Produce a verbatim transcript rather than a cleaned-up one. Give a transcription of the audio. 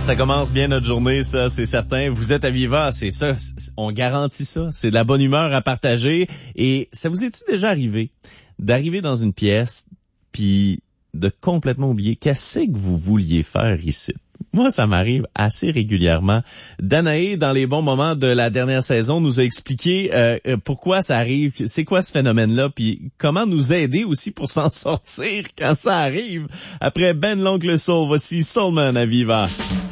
Ça commence bien notre journée, ça, c'est certain. Vous êtes à Viva, c'est ça, c'est, on garantit ça. C'est de la bonne humeur à partager. Et ça vous est-tu déjà arrivé d'arriver dans une pièce puis de complètement oublier qu'est-ce que vous vouliez faire ici? Moi, ça m'arrive assez régulièrement. Danae, dans les bons moments de la dernière saison, nous a expliqué euh, pourquoi ça arrive, c'est quoi ce phénomène-là, puis comment nous aider aussi pour s'en sortir quand ça arrive. Après Ben l'Oncle Soul, voici Soulman à Viva.